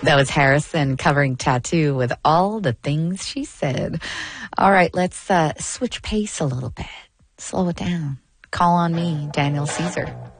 That was Harrison covering Tattoo with All the Things She Said. All right, let's switch pace a little bit. Slow it down. Call on Me, Daniel Caesar.